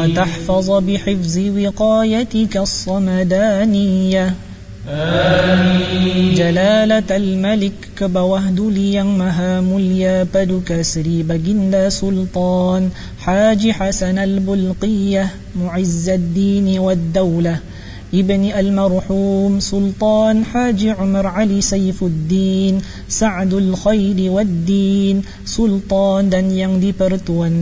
وتحفظ بحفظ وقايتك الصمدانية. Jalalat al-Malik ke bawah duli yang maha mulia Paduka Seri Baginda Sultan Haji Hasan al-Bulqiyah Mu'izzaddin wad-Daulah Ibni al-Marhum Sultan Haji Umar Ali Saifuddin Sa'dul Khairi wad-Din Sultan dan yang dipertuan